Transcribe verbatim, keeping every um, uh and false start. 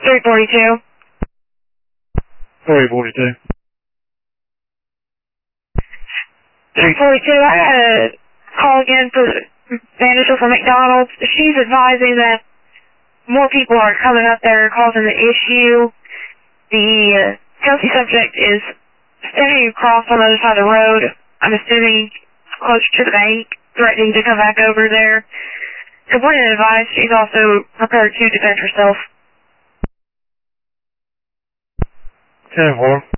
three forty-two. three forty-two. three forty-two, I got a call again for the manager from McDonald's. She's advising that more people are coming up there causing the issue. The uh, guilty subject is standing across on the other side of the road, I'm assuming closer to the bank, threatening to come back over there. Complainant advised she's also prepared to defend herself. ten four.